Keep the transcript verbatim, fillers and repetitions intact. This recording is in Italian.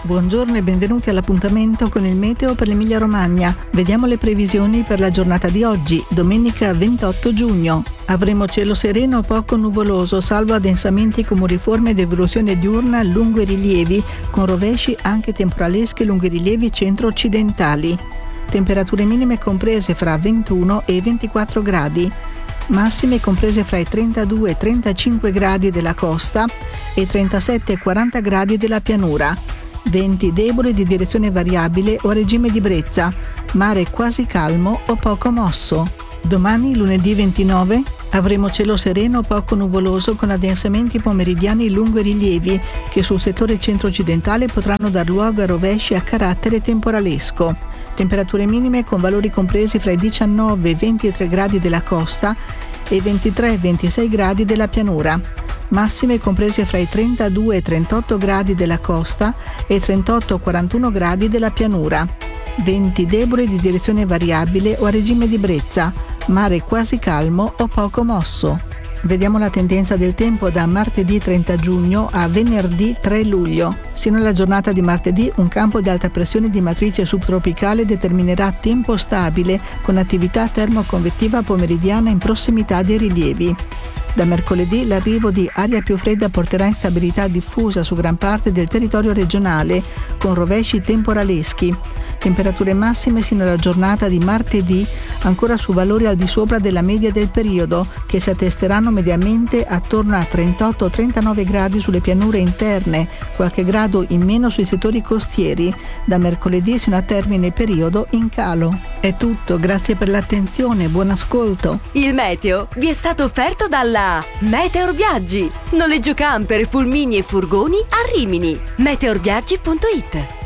Buongiorno e benvenuti all'appuntamento con il meteo per l'Emilia Romagna. Vediamo le previsioni per la giornata di oggi, domenica ventotto giugno. Avremo cielo sereno poco nuvoloso, salvo addensamenti cumuliformi ed evoluzione diurna lungo i rilievi, con rovesci anche temporaleschi lungo i rilievi centro-occidentali. Temperature minime comprese fra ventuno e ventiquattro gradi. Massime comprese fra i trentadue e trentacinque gradi della costa e trentasette e quaranta gradi della pianura. Venti deboli di direzione variabile o a regime di brezza, mare quasi calmo o poco mosso. Domani, lunedì ventinove, avremo cielo sereno poco nuvoloso con addensamenti pomeridiani lungo i rilievi che sul settore centro-occidentale potranno dar luogo a rovesci a carattere temporalesco. Temperature minime con valori compresi fra i diciannove e ventitré gradi della costa e i ventitré e ventisei gradi della pianura. Massime comprese fra i trentadue e trentotto gradi della costa e i trentotto e quarantuno gradi della pianura. Venti deboli di direzione variabile o a regime di brezza, mare quasi calmo o poco mosso. Vediamo la tendenza del tempo da martedì trenta giugno a venerdì tre luglio. Sino alla giornata di martedì un campo di alta pressione di matrice subtropicale determinerà tempo stabile con attività termoconvettiva pomeridiana in prossimità dei rilievi. Da mercoledì l'arrivo di aria più fredda porterà instabilità diffusa su gran parte del territorio regionale, con rovesci temporaleschi. Temperature massime sino alla giornata di martedì ancora su valori al di sopra della media del periodo, che si attesteranno mediamente attorno a trentotto trentanove gradi sulle pianure interne, qualche grado in meno sui settori costieri. Da mercoledì sino a termine periodo in calo. È tutto, grazie per l'attenzione, buon ascolto. Il meteo vi è stato offerto dalla Meteor Viaggi. Noleggio camper, pulmini e furgoni a Rimini. meteor viaggi punto it.